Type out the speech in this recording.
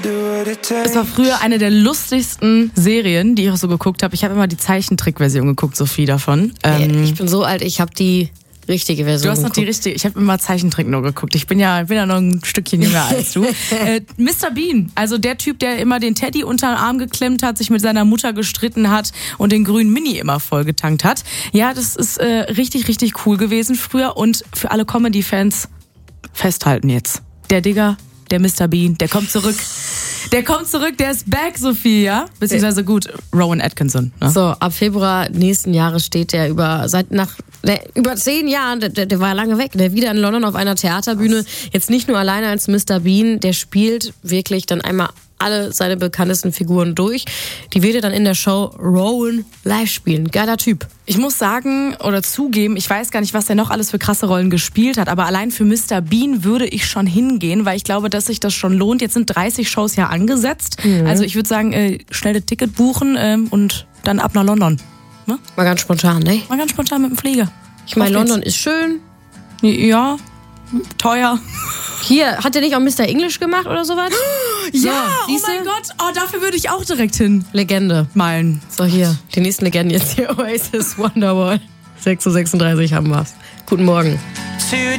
Es war früher eine der lustigsten Serien, die ich auch so geguckt habe. Ich habe immer die Zeichentrickversion geguckt, Sophie, davon. Ich bin so alt, ich habe die richtige Version. Du hast noch die richtige. Ich habe immer Zeichentrick nur geguckt. Ich bin ja noch ein Stückchen jünger als du. Mr. Bean, also der Typ, der immer den Teddy unter den Arm geklemmt hat, sich mit seiner Mutter gestritten hat und den grünen Mini immer vollgetankt hat. Ja, das ist richtig, richtig cool gewesen früher. Und für alle Comedy-Fans festhalten jetzt. Der Digger, der Mr. Bean, der kommt zurück. Der kommt zurück, der ist back, Sophie, ja? Beziehungsweise gut, Rowan Atkinson. Ne? So, ab Februar nächsten Jahres steht der über 10 Jahren, der war lange weg, der wieder in London auf einer Theaterbühne. Jetzt nicht nur alleine als Mr. Bean, der spielt wirklich dann einmal alle seine bekanntesten Figuren durch. Die wird er dann in der Show Rowan live spielen. Geiler Typ. Ich muss sagen oder zugeben, ich weiß gar nicht, was er noch alles für krasse Rollen gespielt hat, aber allein für Mr. Bean würde ich schon hingehen, weil ich glaube, dass sich das schon lohnt. Jetzt sind 30 Shows ja angesetzt. Also ich würde sagen, schnell das Ticket buchen und dann ab nach London. Ne? Mal ganz spontan, ne? Mal ganz spontan mit dem Flieger. Ich meine, London ist schön. Ja, teuer. Hier, hat der nicht auch Mr. English gemacht oder sowas? Ja, so, oh mein Gott, dafür würde ich auch direkt hin. Legende. Meilen. So, hier, die nächsten Legenden jetzt hier. Oasis, Wonderwall. 6:36 Uhr haben wir's. Guten Morgen.